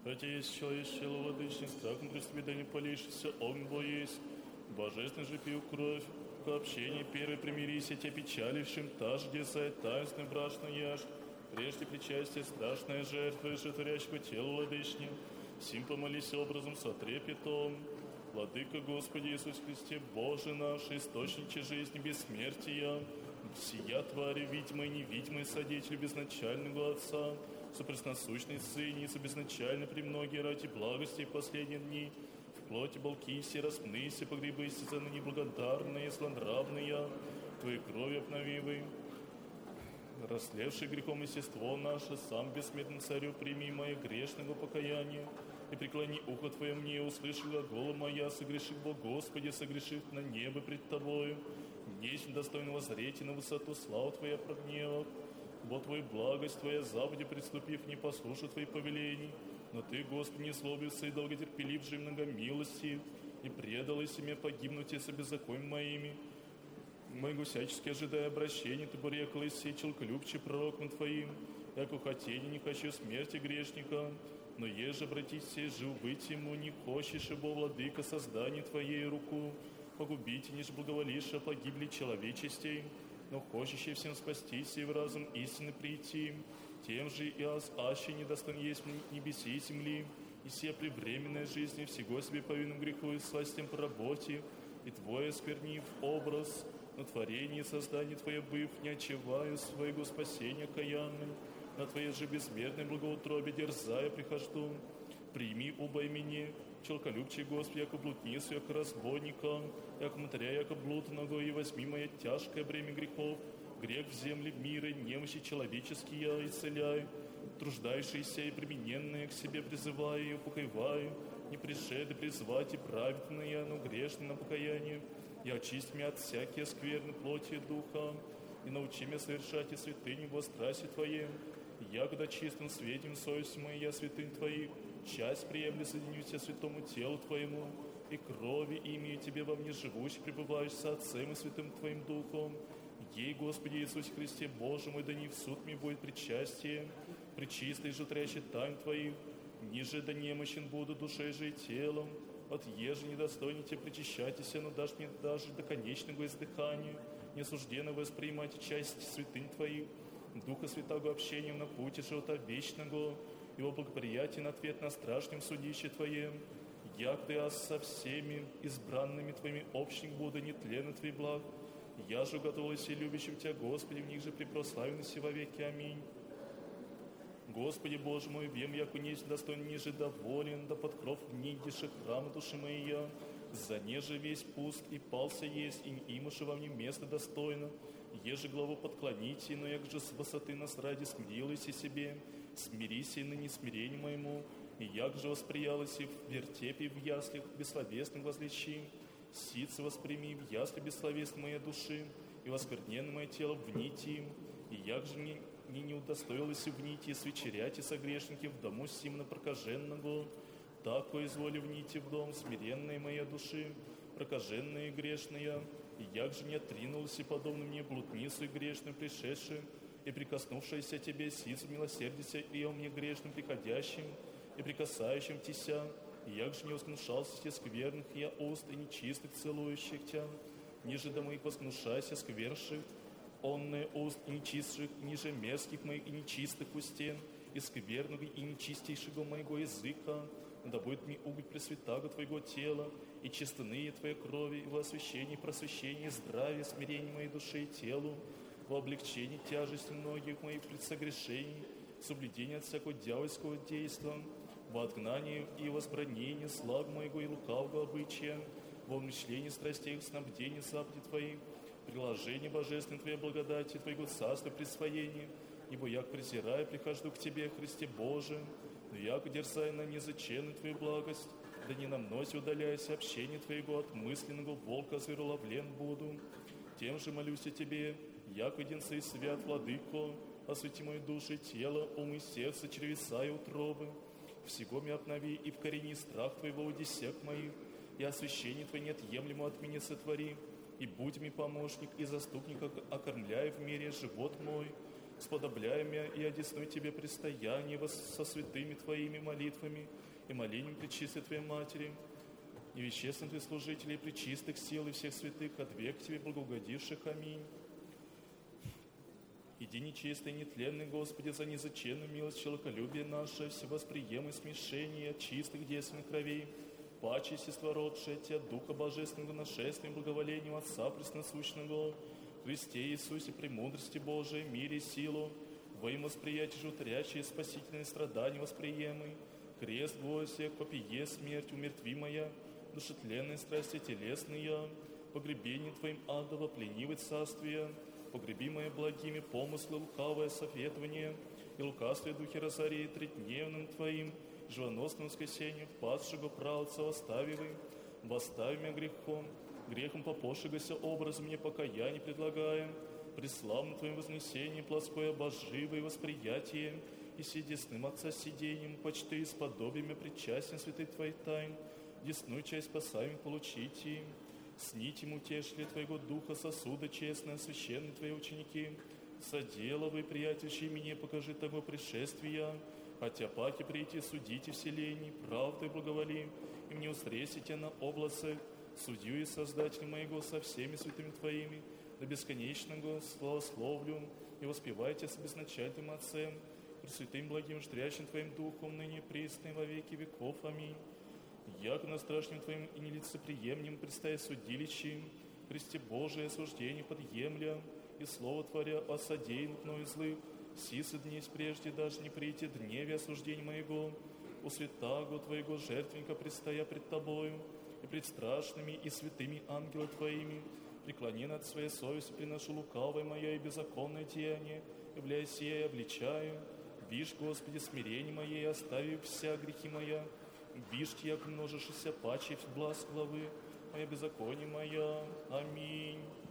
Хотя есть человеческий владычный, страхом приступи, да не полишься, он бо есть. Божественный же пил кровь, к общению первой примирися, те печалившим, та же десай, таинственный брачный яж, прежде причастие страшная жертва, житворящего тела владычним, сим помолись образом со трепетом. Владыка Господи Иисус Христе, Боже наш, источниче жизни бессмертия, сия твари, видимой и невидимой, содетель безначального Отца, сопресносущный Сыница, безначально премногие ради благости в последние дни, в плоти болкися, распнися, погребыся за неблагодарные, злонравные, Твоей крови обновивой, расслевший грехом естество наше, сам бессмертный царю, прими мое грешного покаяния, и преклони ухо Твое мне, услыши глагола моя, согрешив Бог Господи, согрешив на небо пред Тобою, несть достойного зреть на высоту славу Твоя прогневах, бо Твою благость Твоя заповеди приступив, не послушай Твои повелений, но Ты, Господи, не злобился и долготерпеливший многомилостив, и предал себе погибнуть из беззаконь моими, моего всячески ожидая обращения, Ты порекла и сечел клюбче пророком Твоим, яко хотение не хочу смерти грешника, но еже обратиться и жил быть ему, не хочешь, ибо владыка создания Твоей руку, погубите, неж благоволишь, а погибли человечестей, но хочешь всем спастись и в разум истины прийти, тем же и аз аще недостоин есть небеси и земли, и сия превременная жизнь всего себе повинным греху и сластям по работе, и Твой осквернив образ, но творение и создание Твое быв, не отчевая своего спасения каянным, на Твоей же безмерной благоутробе дерзая прихожду. Прими, убой меня, человеколюбчий Господи, яко блудницу, яко разбойника, яко матеря, яко блудного, и возьми мое тяжкое бремя грехов, грех в земле мира, немощи человеческие исцеляй, труждающиеся и примененные к себе призываю и упокоиваю, не пришеды призвать и праведные, но грешны на покаяние, и очисть меня от всякие скверны плоти и духа, и научи меня совершать и святыню во страсти Твоей, ягода чистым светим совесть моя святынь Твоих, часть приемли соединюсь святому телу Твоему, и крови имею Тебе во мне живущий, пребываешь с Отцем и Святым Твоим Духом. Ей, Господи Иисусе Христе, Боже мой, да не в суд мне будет причастие, причистой же трящи тайн Твоих, ниже да немощен буду душой же и телом, от еже недостойни Тебе причащайтесь, но дашь мне даже до конечного издыхания, не суждено воспринимать часть святынь Твоих, Духа Святого общением на пути живота вечного, Его благоприятен ответ на страшном судище Твоем, як Ты аз со всеми избранными Твоими общник буду нетленно Твой благ, я же уготовилась и любящим Тебя, Господи, в них же препрославленности во веки. Аминь. Господи Боже мой, вем, яко несть достоин ниже доволен, да под кров нидише храма души моя, за неже весь пуст и пался есть, и имаше во мне место достойно, еже главу подкloните, но як же с высоты нас ради смирилась себе, смирися и на несмирение моему, и як же восприялась и в вертепе в яслях бессловесных возлечи, сицы восприми в ясли бессловесной моей души, и воскверненно мое тело в нити, и як же не удостоилась в нити свечерять и согрешники в дому симно прокаженного, тако изволи в нити в дом смиренной моей души, прокаженная и грешная, и як же не отринулась и подобно мне блудницу и грешную пришедшую, и прикоснувшаяся Тебе сицу милосердися и о мне грешным приходящим, и прикасающим Тися, и як же не воскнушался те скверных я уст и нечистых целующих Тя, ниже до моих воскнушайся скверших, онные уст и нечистых, ниже мерзких моих и нечистых устен, и скверного и нечистейшего моего языка, да будет мне угодь пресвятаго Твоего тела, и чистые Твоей крови, и во освящении, просвещении, здравия, смирении моей души и телу, во облегчении тяжести многих моих предсогрешений, соблюдение от всякого дьявольского действа, во отгнании и возбранении слав моего и лукавого обычая, во умышлении страстей и снабдении заповедей Твоих, приложение божественной Твоей благодати, Твоего царства присвоения, ибо як презирая прихожу к Тебе, Христе Боже, но як дерзая на незаченную Твою благость, да не на мнозе удаляясь общение Твоего от мысленного волка звероловлен буду. Тем же молюсь о Тебе, як единца и свят, Владыко, освети мою душу и тело, ум и сердце, чревеса и утробы, всего меня обнови и вкорени страх Твоего у десек моих, и освящение Твое неотъемлемо от меня сотвори, и будь мне помощник и заступник, окормляй в мире живот мой, сподобляем и одесную Тебе предстояние со святыми Твоими молитвами и молением Пречистой Твоей Матери, и вещественных Ты служителей, пречистых сил и всех святых, от века Тебе благоугодивших. Аминь. Иди нечистый, нетленный, Господи, за незаченную милость человеколюбие наше, всевосприем и смешение от чистых девственных кровей, паче естества родшее Тебя, Духа Божественного, нашествием, благоволением Отца Пресносущного, Христе Иисусе, премудрости Божией, мире и силу, во имя восприятия животворящие, спасительные страдания восприемы, крест Твой, попие смерть умертвимая, душетленные страсти телесные, погребение Твоим адово, пленивое царствие, погребимое благими помыслы, лукавое советование и лукавствие духе разорей тридневным Твоим, живоносным воскресеньем, падшего правца оставивай, восставим грехом попошигася образом мне покаяние предлагаем, преславным Твоим вознесением, плоское обоживое восприятие, и сидесным Отца сидением, почты с подобиями причастен святых Твоих тайн, десную часть спасаем получите, с нитем утешили Твоего Духа сосуда честное, священные Твои ученики, соделывай, приятельщи, мне покажи того пришествия, хотя паки прийти, судите вселений, правдой благоволи, и мне устресите на облацах, судью и Создатель моего со всеми святыми Твоими, до бесконечного славословлю, и воспевайте с безначальным Отцем, пресвятым благим ждрящим Твоим Духом, ныне пресный во веки веков. Аминь. Яко на страшным Твоим и нелицеприемнем предстоя судилищем, Христе Божие осуждение подъемля, и слово творя о содеянных мною злых, сисы дней прежде даже не прийти дневе осуждения моего, у святаго Твоего жертвенника предстоя пред Тобою, и пред страшными и святыми ангелами Твоими, преклони над своей совестью, приношу лукавое мое и беззаконное деяние, являясь я и обличаю, вишь, Господи, смирение мое, и оставив вся грехи моя, вишь, як множишься паче в глаз главы, моя беззаконие моя. Аминь.